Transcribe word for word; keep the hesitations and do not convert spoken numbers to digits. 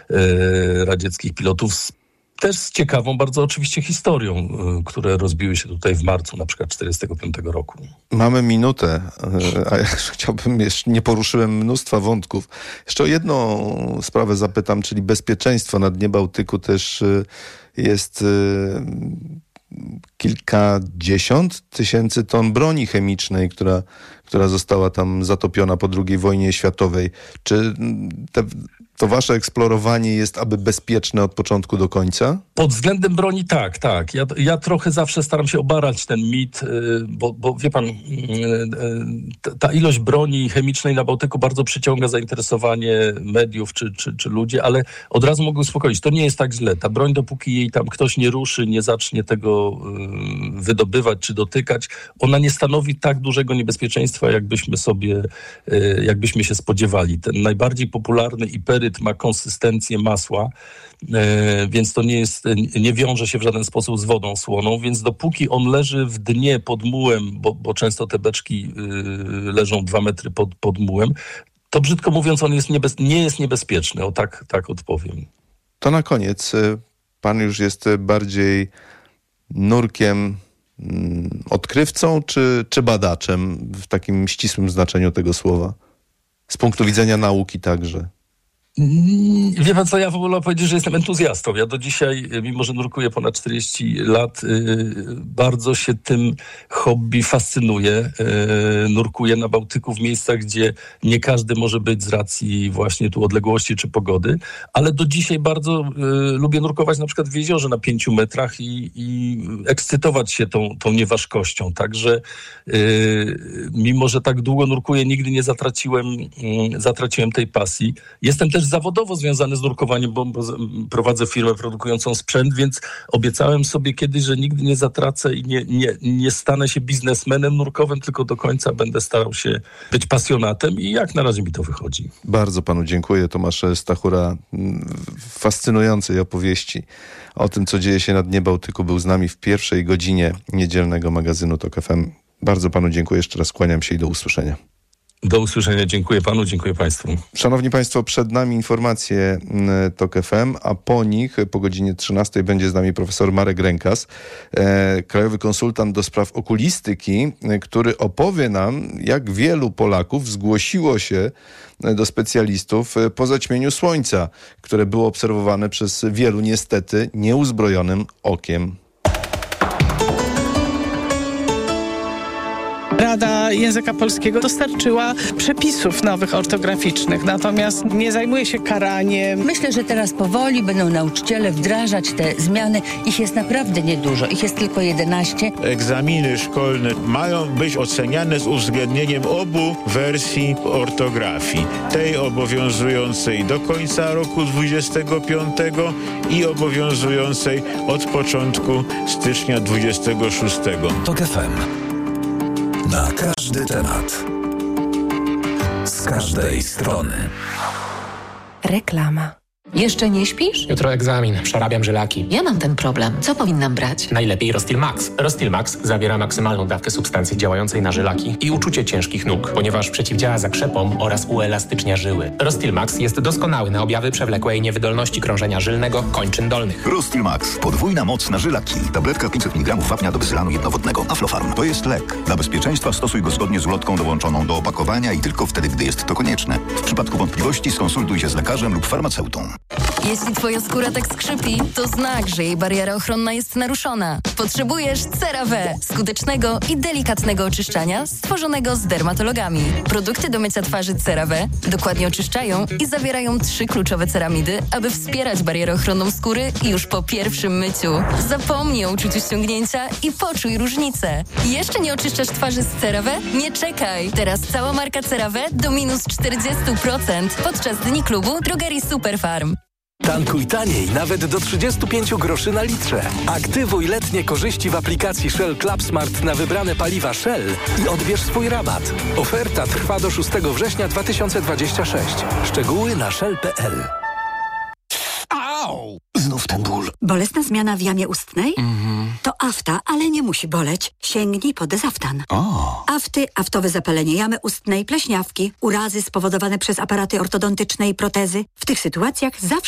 e, radzieckich pilotów, z, też z ciekawą bardzo oczywiście historią, e, które rozbiły się tutaj w marcu na przykład czterdziestego piątego roku. Mamy minutę, a ja chciałbym, jeszcze nie poruszyłem mnóstwa wątków. Jeszcze o jedną sprawę zapytam, czyli bezpieczeństwo na dnie Bałtyku też jest kilkadziesiąt tysięcy ton broni chemicznej, która, która została tam zatopiona po drugiej wojnie światowej. Czy te, to wasze eksplorowanie jest aby bezpieczne od początku do końca? Pod względem broni tak, tak. Ja, ja trochę zawsze staram się obarać ten mit, bo, bo wie pan, ta ilość broni chemicznej na Bałtyku bardzo przyciąga zainteresowanie mediów czy, czy, czy ludzi, ale od razu mogę uspokoić, to nie jest tak źle. Ta broń, dopóki jej tam ktoś nie ruszy, nie zacznie tego wydobywać czy dotykać, ona nie stanowi tak dużego niebezpieczeństwa, jakbyśmy sobie, jakbyśmy się spodziewali. Ten najbardziej popularny iperyt ma konsystencję masła, więc to nie jest, nie wiąże się w żaden sposób z wodą słoną, więc dopóki on leży w dnie pod mułem, bo, bo często te beczki leżą dwa metry pod, pod mułem, to brzydko mówiąc on jest niebez, nie jest niebezpieczny, o tak, tak odpowiem. To na koniec, pan już jest bardziej nurkiem, odkrywcą czy, czy badaczem w takim ścisłym znaczeniu tego słowa? Z punktu widzenia nauki także. Wie pan co, ja wolę powiedzieć, że jestem entuzjastą. Ja do dzisiaj, mimo że nurkuję ponad czterdzieści lat, bardzo się tym hobby fascynuję. Nurkuję na Bałtyku w miejscach, gdzie nie każdy może być z racji właśnie tu odległości czy pogody, ale do dzisiaj bardzo lubię nurkować na przykład w jeziorze na pięciu metrach i, i ekscytować się tą, tą nieważkością. Także mimo że tak długo nurkuję, nigdy nie zatraciłem, zatraciłem tej pasji. Jestem też zawodowo związany z nurkowaniem, bo, bo prowadzę firmę produkującą sprzęt, więc obiecałem sobie kiedyś, że nigdy nie zatracę i nie, nie, nie stanę się biznesmenem nurkowym, tylko do końca będę starał się być pasjonatem i jak na razie mi to wychodzi. Bardzo panu dziękuję. Tomasz Stachura w fascynującej opowieści o tym, co dzieje się na dnie Bałtyku, był z nami w pierwszej godzinie niedzielnego magazynu Tok F M. Bardzo panu dziękuję. Jeszcze raz kłaniam się i do usłyszenia. Do usłyszenia. Dziękuję panu, dziękuję państwu. Szanowni państwo, przed nami informacje Tok F M, a po nich po godzinie trzynastej będzie z nami profesor Marek Rękas, e, krajowy konsultant do spraw okulistyki, e, który opowie nam, jak wielu Polaków zgłosiło się do specjalistów po zaćmieniu słońca, które było obserwowane przez wielu niestety nieuzbrojonym okiem. Rada Języka Polskiego dostarczyła przepisów nowych ortograficznych, natomiast nie zajmuje się karaniem. Myślę, że teraz powoli będą nauczyciele wdrażać te zmiany. Ich jest naprawdę niedużo, ich jest tylko jedenaście. Egzaminy szkolne mają być oceniane z uwzględnieniem obu wersji ortografii. Tej obowiązującej do końca roku dwudziestego piątego i obowiązującej od początku stycznia dwudziestego szóstego. Tok F M. Na każdy temat. Z każdej strony. Reklama. Jeszcze nie śpisz? Jutro egzamin, przerabiam żylaki. Ja mam ten problem. Co powinnam brać? Najlepiej Rostil Max. Rostil Max zawiera maksymalną dawkę substancji działającej na żylaki i uczucie ciężkich nóg, ponieważ przeciwdziała zakrzepom oraz uelastycznia żyły. Rostil Max jest doskonały na objawy przewlekłej niewydolności krążenia żylnego kończyn dolnych. Rostil Max. Podwójna moc na żylaki. Tabletka pięćset miligramów wapnia do bezylanu jednowodnego. Aflofarm. To jest lek. Dla bezpieczeństwa stosuj go zgodnie z ulotką dołączoną do opakowania i tylko wtedy, gdy jest to konieczne. W przypadku wątpliwości skonsultuj się z lekarzem lub farmaceutą. Jeśli twoja skóra tak skrzypi, to znak, że jej bariera ochronna jest naruszona. Potrzebujesz CeraVe, skutecznego i delikatnego oczyszczania stworzonego z dermatologami. Produkty do mycia twarzy CeraVe dokładnie oczyszczają i zawierają trzy kluczowe ceramidy, aby wspierać barierę ochronną skóry już po pierwszym myciu. Zapomnij o uczuciu ściągnięcia i poczuj różnicę. Jeszcze nie oczyszczasz twarzy z CeraVe? Nie czekaj! Teraz cała marka CeraVe do minus czterdzieści procent podczas Dni Klubu Drogerii Superfarm. Tankuj taniej, nawet do trzydzieści pięć groszy na litrze. Aktywuj letnie korzyści w aplikacji Shell Club Smart na wybrane paliwa Shell i odbierz swój rabat. Oferta trwa do szóstego września dwa tysiące dwudziestego szóstego. Szczegóły na shell kropka p l. Au! Znów ten ból. Bolesna zmiana w jamie ustnej? Mhm. To afta, ale nie musi boleć. Sięgnij po Dezaftan. O. Afty, aftowe zapalenie jamy ustnej, pleśniawki, urazy spowodowane przez aparaty ortodontyczne i protezy. W tych sytuacjach zawsze